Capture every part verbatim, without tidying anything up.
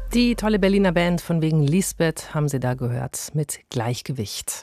Die tolle Berliner Band von wegen Lisbeth haben Sie da gehört mit Gleichgewicht.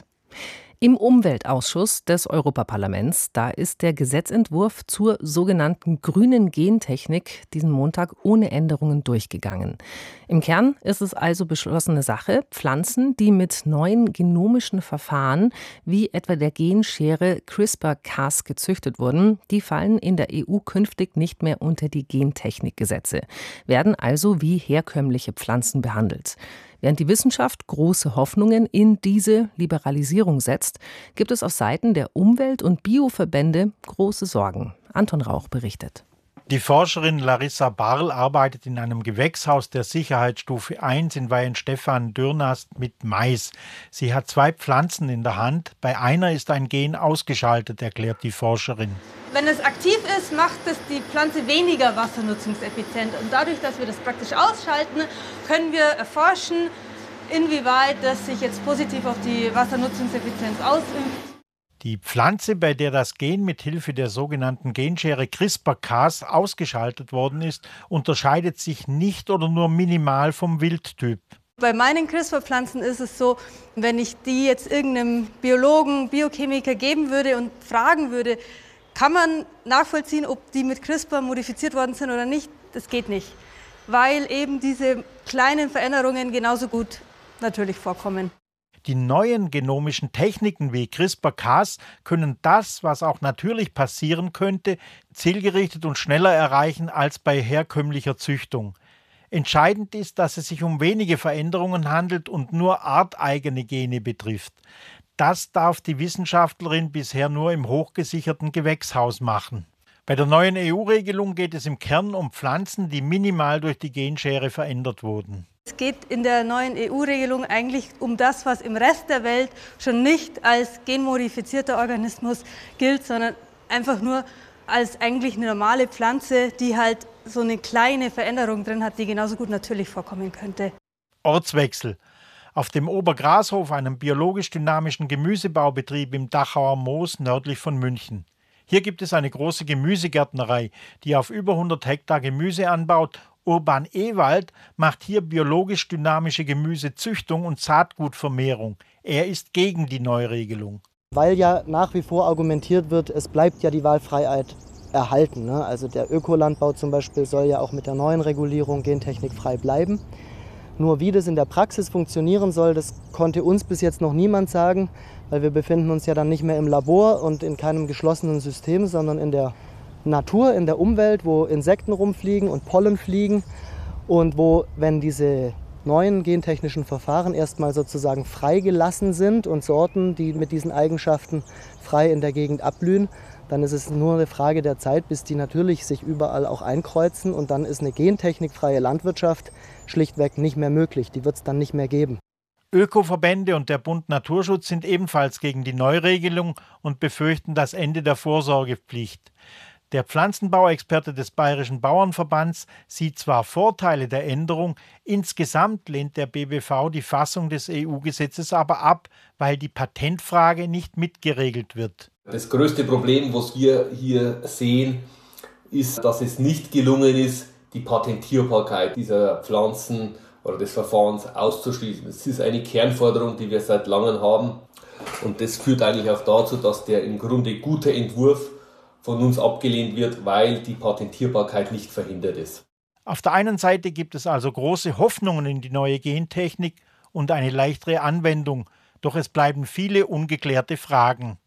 Im Umweltausschuss des Europaparlaments, da ist der Gesetzentwurf zur sogenannten grünen Gentechnik diesen Montag ohne Änderungen durchgegangen. Im Kern ist es also beschlossene Sache, Pflanzen, die mit neuen genomischen Verfahren wie etwa der Genschere CRISPR Cas gezüchtet wurden, die fallen in der E U künftig nicht mehr unter die Gentechnikgesetze, werden also wie herkömmliche Pflanzen behandelt. Während die Wissenschaft große Hoffnungen in diese Liberalisierung setzt, gibt es auf Seiten der Umwelt- und Bioverbände große Sorgen. Anton Rauch berichtet. Die Forscherin Larissa Barl arbeitet in einem Gewächshaus der Sicherheitsstufe eins in Weihenstephan-Dürnast mit Mais. Sie hat zwei Pflanzen in der Hand. Bei einer ist ein Gen ausgeschaltet, erklärt die Forscherin. Wenn es aktiv ist, macht es die Pflanze weniger wassernutzungseffizient. Und dadurch, dass wir das praktisch ausschalten, können wir erforschen, inwieweit das sich jetzt positiv auf die Wassernutzungseffizienz ausübt. Die Pflanze, bei der das Gen mit Hilfe der sogenannten Genschere CRISPR Cas ausgeschaltet worden ist, unterscheidet sich nicht oder nur minimal vom Wildtyp. Bei meinen CRISPR-Pflanzen ist es so, wenn ich die jetzt irgendeinem Biologen, Biochemiker geben würde und fragen würde, kann man nachvollziehen, ob die mit CRISPR modifiziert worden sind oder nicht? Das geht nicht, weil eben diese kleinen Veränderungen genauso gut natürlich vorkommen. Die neuen genomischen Techniken wie CRISPR Cas können das, was auch natürlich passieren könnte, zielgerichtet und schneller erreichen als bei herkömmlicher Züchtung. Entscheidend ist, dass es sich um wenige Veränderungen handelt und nur arteigene Gene betrifft. Das darf die Wissenschaftlerin bisher nur im hochgesicherten Gewächshaus machen. Bei der neuen E U-Regelung geht es im Kern um Pflanzen, die minimal durch die Genschere verändert wurden. Es geht in der neuen E U-Regelung eigentlich um das, was im Rest der Welt schon nicht als genmodifizierter Organismus gilt, sondern einfach nur als eigentlich eine normale Pflanze, die halt so eine kleine Veränderung drin hat, die genauso gut natürlich vorkommen könnte. Ortswechsel. Auf dem Obergrashof, einem biologisch-dynamischen Gemüsebaubetrieb im Dachauer Moos nördlich von München. Hier gibt es eine große Gemüsegärtnerei, die auf über hundert Hektar Gemüse anbaut. Urban Ewald macht hier biologisch-dynamische Gemüsezüchtung und Saatgutvermehrung. Er ist gegen die Neuregelung. Weil ja nach wie vor argumentiert wird, es bleibt ja die Wahlfreiheit erhalten. Ne? Also der Ökolandbau zum Beispiel soll ja auch mit der neuen Regulierung gentechnikfrei bleiben. Nur wie das in der Praxis funktionieren soll, das konnte uns bis jetzt noch niemand sagen, weil wir befinden uns ja dann nicht mehr im Labor und in keinem geschlossenen System, sondern in der Natur, in der Umwelt, wo Insekten rumfliegen und Pollen fliegen und wo, wenn diese neuen gentechnischen Verfahren erstmal sozusagen freigelassen sind und Sorten, die mit diesen Eigenschaften frei in der Gegend abblühen, dann ist es nur eine Frage der Zeit, bis die natürlich sich überall auch einkreuzen und dann ist eine gentechnikfreie Landwirtschaft schlichtweg nicht mehr möglich. Die wird es dann nicht mehr geben. Ökoverbände und der Bund Naturschutz sind ebenfalls gegen die Neuregelung und befürchten das Ende der Vorsorgepflicht. Der Pflanzenbauexperte des Bayerischen Bauernverbands sieht zwar Vorteile der Änderung, insgesamt lehnt der B B V die Fassung des E U-Gesetzes aber ab, weil die Patentfrage nicht mitgeregelt wird. Das größte Problem, was wir hier sehen, ist, dass es nicht gelungen ist, die Patentierbarkeit dieser Pflanzen oder des Verfahrens auszuschließen. Das ist eine Kernforderung, die wir seit langem haben. Und das führt eigentlich auch dazu, dass der im Grunde gute Entwurf von uns abgelehnt wird, weil die Patentierbarkeit nicht verhindert ist. Auf der einen Seite gibt es also große Hoffnungen in die neue Gentechnik und eine leichtere Anwendung, doch es bleiben viele ungeklärte Fragen.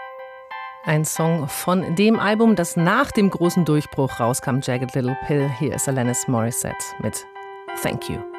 Ein Song von dem Album, das nach dem großen Durchbruch rauskam, Jagged Little Pill. Hier ist Alanis Morissette mit Thank You.